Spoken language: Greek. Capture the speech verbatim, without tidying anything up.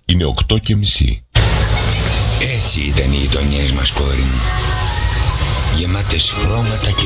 Είναι οκτώ και μισή. Έτσι ήταν οι γειτονιές μας, κόρη μου. Γεμάτες χρώματα και